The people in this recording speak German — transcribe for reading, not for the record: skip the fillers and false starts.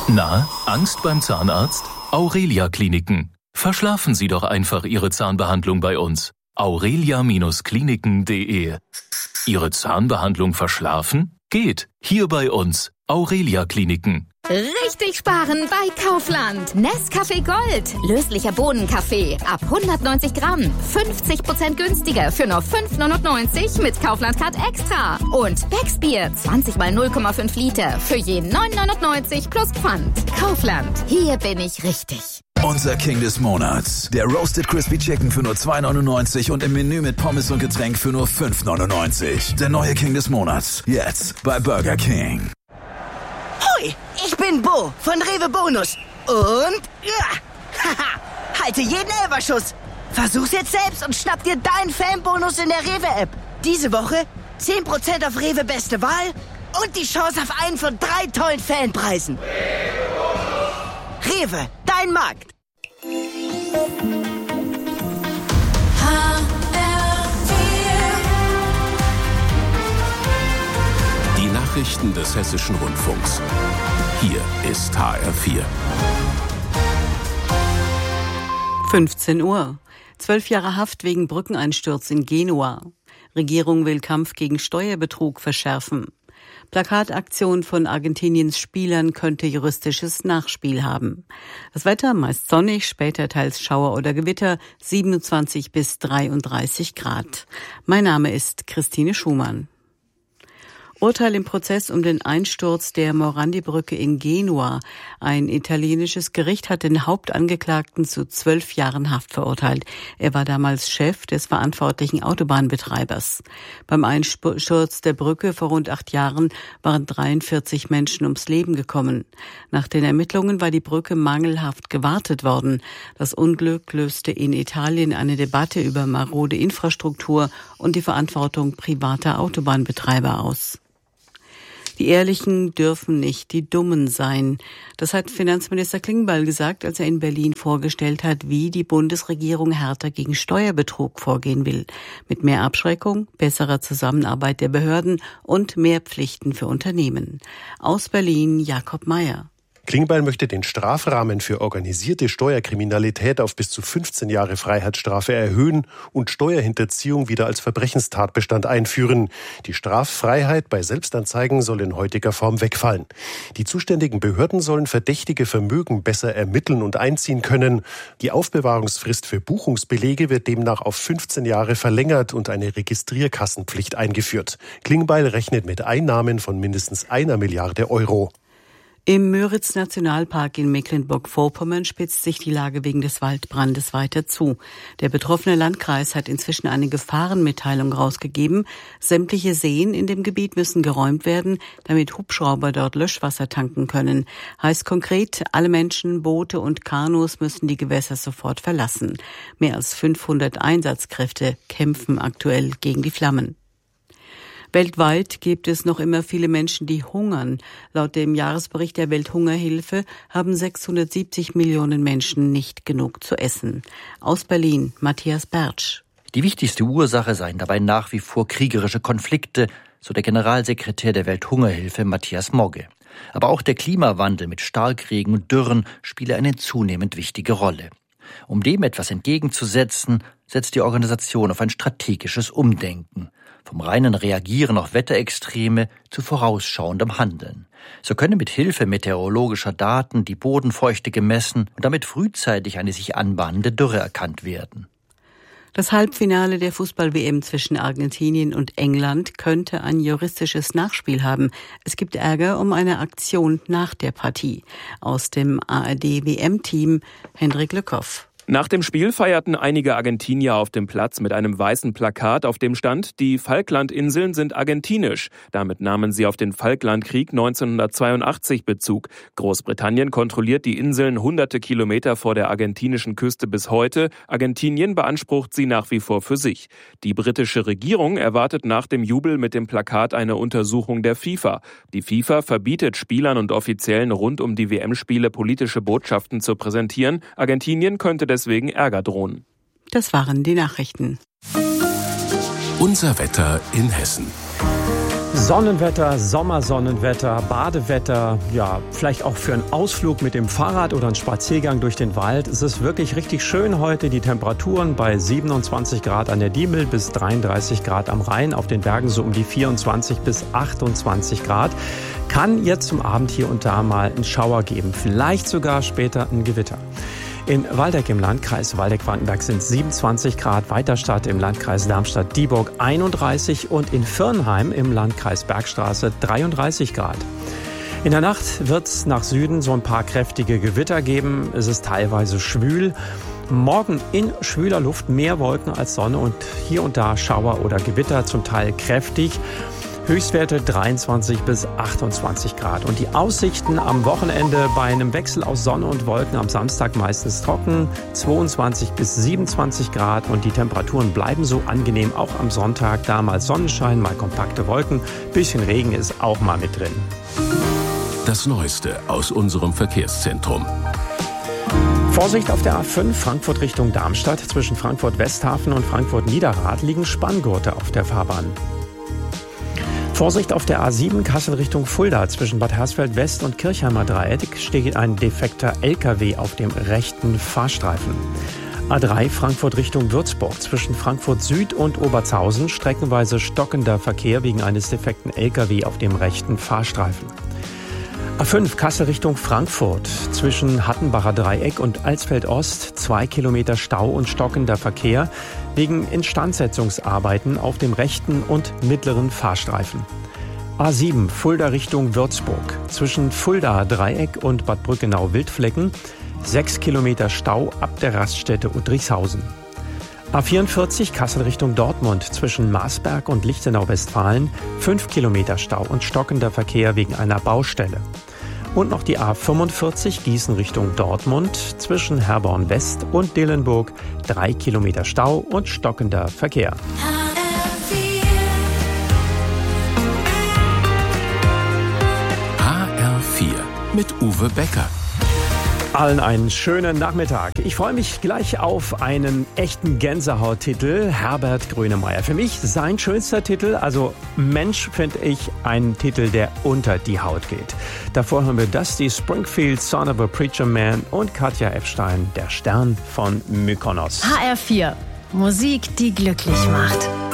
Na, Angst beim Zahnarzt? Aurelia Kliniken. Verschlafen Sie doch einfach Ihre Zahnbehandlung bei uns. aurelia-kliniken.de. Ihre Zahnbehandlung verschlafen? Geht. Hier bei uns. Aurelia Kliniken. Richtig sparen bei Kaufland. Nescafé Gold. Löslicher Bohnenkaffee. Ab 190 Gramm. 50% günstiger für nur 5,99 mit Kaufland Card Extra. Und Becksbier. 20 mal 0,5 Liter. Für je 9,99 plus Pfand. Kaufland. Hier bin ich richtig. Unser King des Monats. Der Roasted Crispy Chicken für nur 2,99 und im Menü mit Pommes und Getränk für nur 5,99. Der neue King des Monats. Jetzt bei Burger King. Hoi, ich bin Bo von Rewe Bonus. Und halte jeden Elferschuss. Versuch's jetzt selbst und schnapp dir deinen Fanbonus in der Rewe-App. Diese Woche 10% auf Rewe Beste Wahl und die Chance auf einen von 3 tollen Fanpreisen. Rewe, dein Markt. Die Nachrichten des Hessischen Rundfunks. Hier ist HR4. 15 Uhr. 12 Jahre Haft wegen Brückeneinsturz in Genua. Regierung will Kampf gegen Steuerbetrug verschärfen. Plakataktion von Argentiniens Spielern könnte juristisches Nachspiel haben. Das Wetter meist sonnig, später teils Schauer oder Gewitter, 27 bis 33 Grad. Mein Name ist Christine Schumann. Urteil im Prozess um den Einsturz der Morandi-Brücke in Genua. Ein italienisches Gericht hat den Hauptangeklagten zu 12 Jahren Haft verurteilt. Er war damals Chef des verantwortlichen Autobahnbetreibers. Beim Einsturz der Brücke vor rund 8 Jahren waren 43 Menschen ums Leben gekommen. Nach den Ermittlungen war die Brücke mangelhaft gewartet worden. Das Unglück löste in Italien eine Debatte über marode Infrastruktur und die Verantwortung privater Autobahnbetreiber aus. Die Ehrlichen dürfen nicht die Dummen sein. Das hat Finanzminister Klingbeil gesagt, als er in Berlin vorgestellt hat, wie die Bundesregierung härter gegen Steuerbetrug vorgehen will. Mit mehr Abschreckung, besserer Zusammenarbeit der Behörden und mehr Pflichten für Unternehmen. Aus Berlin Jakob Mayer. Klingbeil möchte den Strafrahmen für organisierte Steuerkriminalität auf bis zu 15 Jahre Freiheitsstrafe erhöhen und Steuerhinterziehung wieder als Verbrechenstatbestand einführen. Die Straffreiheit bei Selbstanzeigen soll in heutiger Form wegfallen. Die zuständigen Behörden sollen verdächtige Vermögen besser ermitteln und einziehen können. Die Aufbewahrungsfrist für Buchungsbelege wird demnach auf 15 Jahre verlängert und eine Registrierkassenpflicht eingeführt. Klingbeil rechnet mit Einnahmen von mindestens 1 Milliarde Euro. Im Müritz-Nationalpark in Mecklenburg-Vorpommern spitzt sich die Lage wegen des Waldbrandes weiter zu. Der betroffene Landkreis hat inzwischen eine Gefahrenmitteilung rausgegeben. Sämtliche Seen in dem Gebiet müssen geräumt werden, damit Hubschrauber dort Löschwasser tanken können. Heißt konkret, alle Menschen, Boote und Kanus müssen die Gewässer sofort verlassen. Mehr als 500 Einsatzkräfte kämpfen aktuell gegen die Flammen. Weltweit gibt es noch immer viele Menschen, die hungern. Laut dem Jahresbericht der Welthungerhilfe haben 670 Millionen Menschen nicht genug zu essen. Aus Berlin, Matthias Bertsch. Die wichtigste Ursache seien dabei nach wie vor kriegerische Konflikte, so der Generalsekretär der Welthungerhilfe Matthias Mogge. Aber auch der Klimawandel mit Starkregen und Dürren spiele eine zunehmend wichtige Rolle. Um dem etwas entgegenzusetzen, setzt die Organisation auf ein strategisches Umdenken. Vom reinen Reagieren auf Wetterextreme zu vorausschauendem Handeln. So könne mit Hilfe meteorologischer Daten die Bodenfeuchte gemessen und damit frühzeitig eine sich anbahnende Dürre erkannt werden. Das Halbfinale der Fußball-WM zwischen Argentinien und England könnte ein juristisches Nachspiel haben. Es gibt Ärger um eine Aktion nach der Partie. Aus dem ARD-WM-Team Hendrik Lückhoff. Nach dem Spiel feierten einige Argentinier auf dem Platz mit einem weißen Plakat, auf dem stand, die Falklandinseln sind argentinisch. Damit nahmen sie auf den Falklandkrieg 1982 Bezug. Großbritannien kontrolliert die Inseln hunderte Kilometer vor der argentinischen Küste bis heute. Argentinien beansprucht sie nach wie vor für sich. Die britische Regierung erwartet nach dem Jubel mit dem Plakat eine Untersuchung der FIFA. Die FIFA verbietet Spielern und Offiziellen rund um die WM-Spiele politische Botschaften zu präsentieren. Argentinien könnte deswegen Ärger drohen. Das waren die Nachrichten. Unser Wetter in Hessen. Sonnenwetter, Sommersonnenwetter, Badewetter, ja, vielleicht auch für einen Ausflug mit dem Fahrrad oder einen Spaziergang durch den Wald. Es ist wirklich richtig schön heute. Die Temperaturen bei 27 Grad an der Diemel bis 33 Grad am Rhein, auf den Bergen so um die 24 bis 28 Grad. Kann jetzt zum Abend hier und da mal einen Schauer geben, vielleicht sogar später ein Gewitter. In Waldeck im Landkreis Waldeck-Frankenberg sind 27 Grad, Weiterstadt im Landkreis Darmstadt-Dieburg 31 und in Virnheim im Landkreis Bergstraße 33 Grad. In der Nacht wird es nach Süden so ein paar kräftige Gewitter geben. Es ist teilweise schwül. Morgen in schwüler Luft mehr Wolken als Sonne und hier und da Schauer oder Gewitter, zum Teil kräftig. Höchstwerte 23 bis 28 Grad. Und die Aussichten am Wochenende bei einem Wechsel aus Sonne und Wolken am Samstag meistens trocken, 22 bis 27 Grad. Und die Temperaturen bleiben so angenehm auch am Sonntag, da mal Sonnenschein, mal kompakte Wolken. Bisschen Regen ist auch mal mit drin. Das Neueste aus unserem Verkehrszentrum. Vorsicht auf der A5 Frankfurt Richtung Darmstadt. Zwischen Frankfurt-Westhafen und Frankfurt-Niederrad liegen Spanngurte auf der Fahrbahn. Vorsicht auf der A7 Kassel Richtung Fulda. Zwischen Bad Hersfeld West und Kirchheimer Dreieck steht ein defekter LKW auf dem rechten Fahrstreifen. A3 Frankfurt Richtung Würzburg. Zwischen Frankfurt Süd und Obertshausen streckenweise stockender Verkehr wegen eines defekten LKW auf dem rechten Fahrstreifen. A5 Kassel Richtung Frankfurt. Zwischen Hattenbacher Dreieck und Alsfeld Ost 2 Kilometer Stau und stockender Verkehr wegen Instandsetzungsarbeiten auf dem rechten und mittleren Fahrstreifen. A7 Fulda Richtung Würzburg. Zwischen Fulda Dreieck und Bad Brückenau-Wildflecken 6 Kilometer Stau ab der Raststätte Udrichshausen. A44 Kassel Richtung Dortmund. Zwischen Marsberg und Lichtenau-Westfalen 5 Kilometer Stau und stockender Verkehr wegen einer Baustelle. Und noch die A45 Gießen Richtung Dortmund. Zwischen Herborn West und Dillenburg 3 Kilometer Stau und stockender Verkehr. HR4 mit Uwe Becker. Allen einen schönen Nachmittag. Ich freue mich gleich auf einen echten Gänsehaut-Titel, Herbert Grönemeyer. Für mich sein schönster Titel, also Mensch, finde ich, ein Titel, der unter die Haut geht. Davor hören wir Dusty Springfield, Son of a Preacher Man und Katja Epstein, der Stern von Mykonos. HR4, Musik, die glücklich macht.